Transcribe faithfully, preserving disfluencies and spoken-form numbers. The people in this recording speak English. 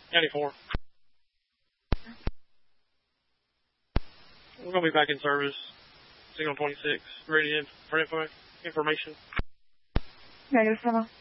County four. We're going to be back in service. Signal twenty-six. Ready in for info, information. Negative, seven.